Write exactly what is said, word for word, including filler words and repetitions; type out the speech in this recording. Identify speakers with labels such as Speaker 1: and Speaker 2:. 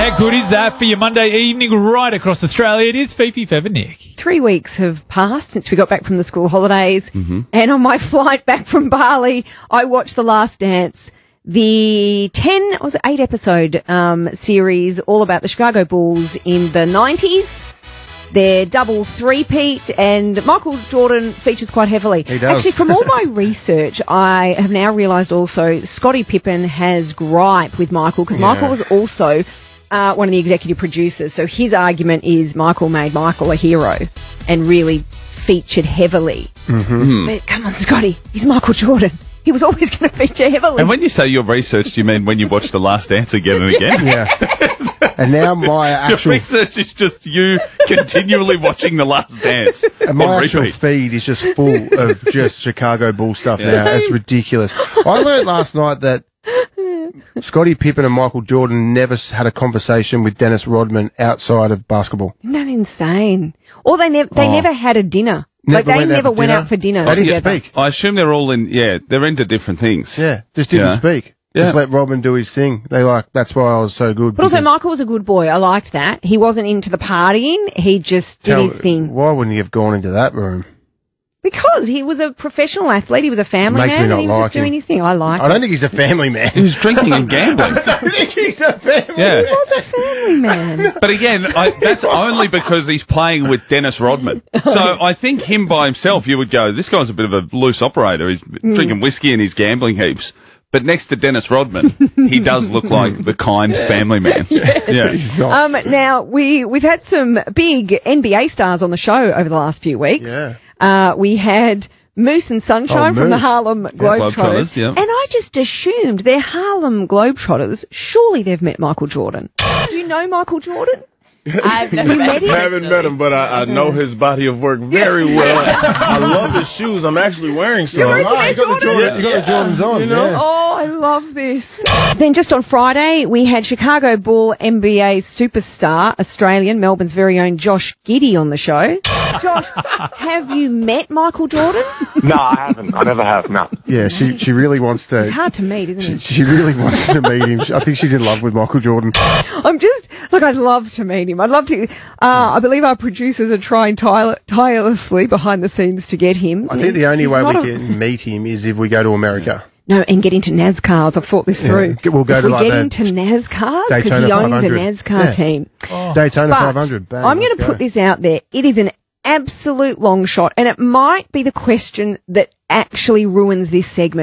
Speaker 1: How good is that for your Monday evening right across Australia? It is Fifi, Fev and Nick.
Speaker 2: Three weeks have passed since we got back from the school holidays. Mm-hmm. And on my flight back from Bali, I watched The Last Dance, the ten, was it eight episode um, series all about the Chicago Bulls in the nineties. Their double three-peat, and Michael Jordan features quite heavily.
Speaker 3: He does.
Speaker 2: Actually, from all my research, I have now realised also Scottie Pippen has gripe with Michael because
Speaker 3: Yeah.
Speaker 2: Michael was also uh, one of the executive producers. So his argument is Michael made Michael a hero and really featured heavily.
Speaker 3: Mm-hmm.
Speaker 2: But come on, Scotty, he's Michael Jordan. He was always going to feature heavily.
Speaker 4: And when you say your research, do you mean when you watch The Last Dance again and again?
Speaker 3: Yeah. And now my actual
Speaker 4: Your research is just you continually watching The Last Dance.
Speaker 3: and my
Speaker 4: on
Speaker 3: actual
Speaker 4: repeat.
Speaker 3: feed is just full of just Chicago Bull stuff now. It's ridiculous. I learned last night that Scottie Pippen and Michael Jordan never s- had a conversation with Dennis Rodman outside of basketball.
Speaker 2: Isn't that insane? Or they, never they
Speaker 4: Oh.
Speaker 2: never had a dinner.
Speaker 3: Never
Speaker 2: like they
Speaker 3: went out
Speaker 2: never
Speaker 3: for
Speaker 2: went
Speaker 3: dinner.
Speaker 2: out for dinner
Speaker 3: They didn't
Speaker 2: together.
Speaker 3: speak.
Speaker 4: I assume they're all in, yeah, they're into different things.
Speaker 3: Yeah, just didn't
Speaker 4: Yeah.
Speaker 3: speak.
Speaker 4: Yeah.
Speaker 3: Just let Rodman do his thing. They like that's why I was so good.
Speaker 2: But also,
Speaker 3: because-
Speaker 2: Michael was a good boy. I liked that. He wasn't into the partying. He just did
Speaker 3: Tell-
Speaker 2: his thing.
Speaker 3: Why wouldn't he have gone into that room?
Speaker 2: Because he was a professional athlete. He was a family
Speaker 3: Makes me
Speaker 2: man
Speaker 3: not
Speaker 2: and he was
Speaker 3: like
Speaker 2: just doing
Speaker 3: him.
Speaker 2: his thing. I like
Speaker 3: I don't think he's a family man.
Speaker 4: He was drinking and gambling.
Speaker 3: I don't think he's a family.
Speaker 4: Yeah.
Speaker 2: He was a family man.
Speaker 4: But again, I, that's only because he's playing with Dennis Rodman. So I think him by himself, you would go, this guy's a bit of a loose operator. He's drinking whiskey and he's gambling heaps. But next to Dennis Rodman, he does look like the kind family man. Yeah.
Speaker 3: He's not.
Speaker 2: Um, now, we, we've had some big N B A stars on the show over the last few weeks.
Speaker 3: Yeah.
Speaker 2: Uh, we had Moose and Sunshine
Speaker 3: Oh,
Speaker 2: from the
Speaker 3: Moose.
Speaker 2: Harlem Globetrotters.
Speaker 4: Globetrotters, yeah.
Speaker 2: And I just assumed they're Harlem Globetrotters. Surely they've met Michael Jordan. Do you know Michael Jordan?
Speaker 5: I've never
Speaker 2: You met him?
Speaker 5: I haven't met him, but I, I know his body of work very well. I love his shoes. I'm actually wearing some.
Speaker 2: wearing some
Speaker 3: Oh, you got the
Speaker 2: Jordan?
Speaker 3: Jordan, you got the Jordans on.
Speaker 5: You know?
Speaker 3: yeah.
Speaker 2: Oh, I love this. Then just on Friday, we had Chicago Bull N B A superstar, Australian, Melbourne's very own Josh Giddey on the show. Josh, have you met Michael Jordan?
Speaker 6: No, I haven't. I never have. No.
Speaker 3: Yeah, she she really wants to.
Speaker 2: It's hard to meet, isn't
Speaker 3: She,
Speaker 2: it?
Speaker 3: she really wants to meet him. I think she's in love with Michael Jordan.
Speaker 2: I'm just, look, I'd love to meet him. I'd love to. Uh, I believe our producers are trying tire- tirelessly behind the scenes to get him.
Speaker 3: I think the only
Speaker 2: He's
Speaker 3: way we
Speaker 2: not a-
Speaker 3: can meet him is if we go to America.
Speaker 2: No, and get into NASCARs. I've thought this through.
Speaker 3: Yeah, we'll go
Speaker 2: if
Speaker 3: to
Speaker 2: we
Speaker 3: like
Speaker 2: get
Speaker 3: the
Speaker 2: into NASCARs, because
Speaker 3: Daytona
Speaker 2: he owns a
Speaker 3: five hundred.
Speaker 2: NASCAR
Speaker 3: Yeah.
Speaker 2: team.
Speaker 3: Daytona
Speaker 2: But
Speaker 3: five hundred. Bang,
Speaker 2: I'm going
Speaker 3: let's
Speaker 2: to put
Speaker 3: go.
Speaker 2: this out there. It is an absolute long shot, and it might be the question that actually ruins this segment.